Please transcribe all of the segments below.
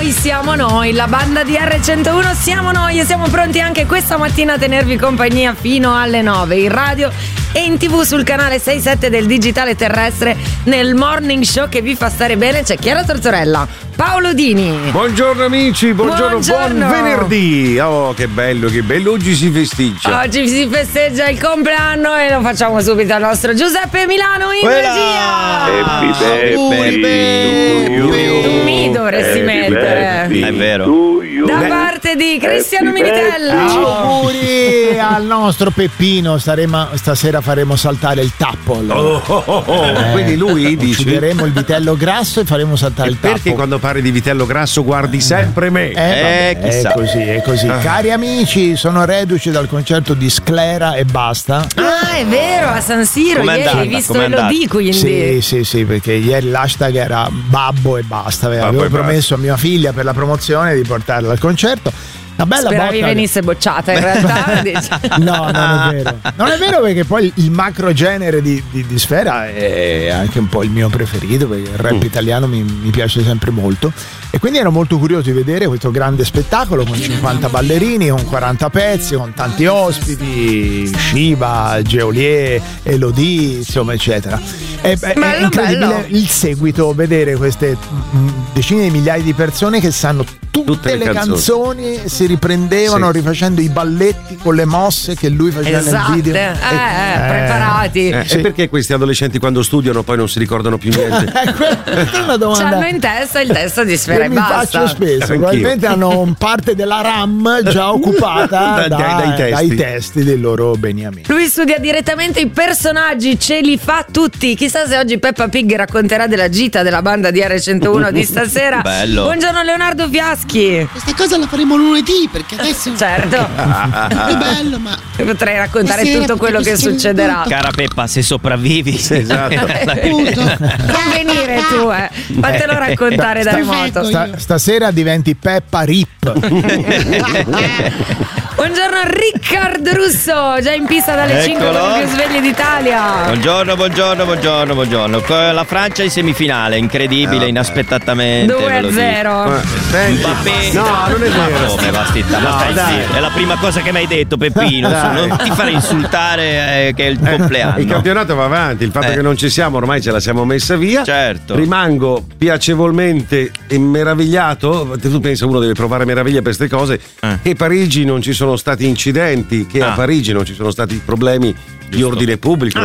noi siamo noi, la banda di R101 siamo noi e siamo pronti anche questa mattina a tenervi compagnia fino alle 9 in radio e in TV sul canale 67 del digitale terrestre nel morning show che vi fa stare bene. C'è Chiara Tortorella, Paolo Dini. Buongiorno amici, buongiorno. Buon venerdì. Oh, che bello, oggi si festeggia. Oggi si festeggia il compleanno e lo facciamo subito al nostro Giuseppe Milano in regia. Tu mi dovresti mettere. È vero. Da parte di Cristiano Militella. Auguri al nostro Peppino, stasera faremo saltare il tappo. Quindi lui dice: uccideremo il vitello grasso e faremo saltare il tappo. Perché quando parli di vitello grasso guardi sempre me? Chissà. È così. Cari amici, sono reduci dal concerto di Sclera e basta. Ah, è vero, a San Siro ieri hai visto Elodie, quindi. Sì, perché ieri l'hashtag era Babbo e basta. Avevo promesso a mia figlia per la promozione di portarla al concerto. Una bella speravi venisse bocciata in realtà. No, non è vero. Non è vero, perché poi il macro genere di Sfera è anche un po' il mio preferito, perché il rap italiano mi piace sempre molto. E quindi ero molto curioso di vedere questo grande spettacolo con 50 ballerini, con 40 pezzi, con tanti ospiti, Shiva, Geolier, Elodie, insomma, eccetera. È incredibile il seguito, vedere queste decine di migliaia di persone che sanno tutte le canzoni, si riprendevano rifacendo i balletti con le mosse che lui faceva nel video. Preparati. E perché questi adolescenti quando studiano poi non si ricordano più niente? Questa è una domanda. C'hanno in testa il testo di Sfera e mi basta. Faccio spesso. Probabilmente hanno parte della RAM già occupata dai testi dei loro beniamini. Lui studia direttamente i personaggi, ce li fa tutti. Chissà se oggi Peppa Pig racconterà della gita della banda di R101 di stasera. Bello. Buongiorno Leonardo Fiaschi. Questa cosa la faremo lunedì, perché adesso certo è bello, ma potrei raccontare tutto quello che succederà. Cara Peppa, se sopravvivi. Esatto. Non venire tu, fatelo raccontare da remoto. Stasera diventi Peppa Rip. Buongiorno Riccardo Russo, già in pista dalle 5 con i più svegli d'Italia. Buongiorno. La Francia in semifinale, incredibile, inaspettatamente. 2-0. Mbappé. No, non è vero. Come va stitta? È la prima cosa che mi hai detto, Peppino. Non ti fare insultare che è il compleanno. Il campionato va avanti, il fatto che non ci siamo ormai ce la siamo messa via. Certo. Rimango piacevolmente meravigliato. Tu pensa, uno deve provare meraviglia per queste cose. Che a Parigi non ci sono stati incidenti, che a Parigi non ci sono stati problemi di ordine pubblico.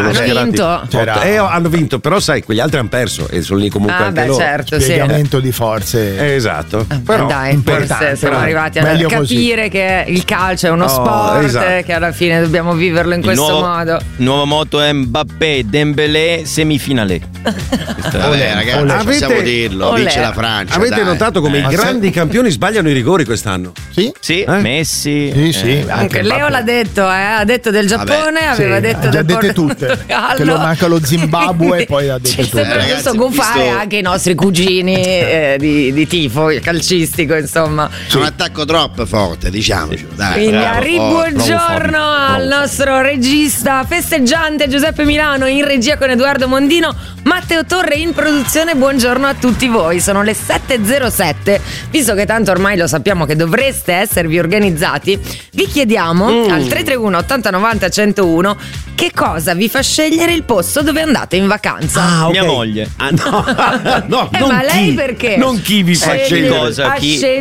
Hanno vinto, però sai, quegli altri hanno perso e sono lì comunque anche loro. Certo, spiegamento di forze. Esatto. Però dai, forse siamo arrivati a capire così che il calcio è uno sport, che alla fine dobbiamo viverlo in questo modo. Il nuovo motto è Mbappé, Dembélé, semifinale. Ragazzi, possiamo dirlo, vince la Francia. Avete notato come i grandi campioni sbagliano i rigori quest'anno? Sì, Messi. Sì. Anche Leo l'ha detto, ha detto del Giappone, aveva detto del tutte. Che lo manca lo Zimbabwe e poi ha detto tutto. Sembra giusto gufare anche i nostri cugini di tifo calcistico, insomma. È un attacco troppo forte, diciamoci. Quindi buongiorno al nostro regista festeggiante Giuseppe Milano in regia con Edoardo Mondino, Matteo Torre in produzione. Buongiorno a tutti voi, sono le 7:07. Visto che tanto ormai lo sappiamo che dovreste esservi organizzati, vi chiediamo al 331 80 90 101 che cosa vi fa scegliere il posto dove andate in vacanza. Mia moglie. No, ma lei perché? Non chi vi fa scegliere. Cosa, chi?